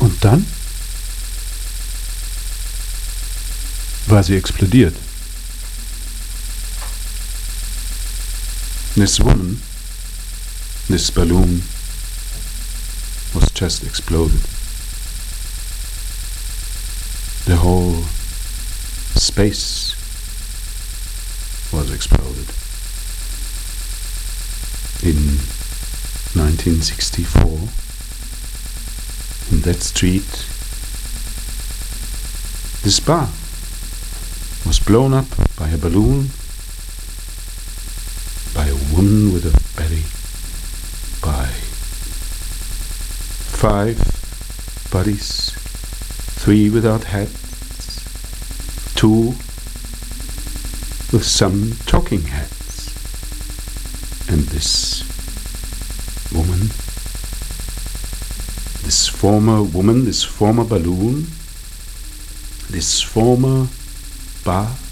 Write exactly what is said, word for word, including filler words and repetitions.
Und dann war sie explodiert. This woman, this balloon, was just exploded. The whole space was exploded. In nineteen sixty-four, in that street, this bar was blown up by a balloon, by a woman with a belly, by five bodies, three without heads, two with some talking heads, and this woman, this former woman, this former balloon, this former bar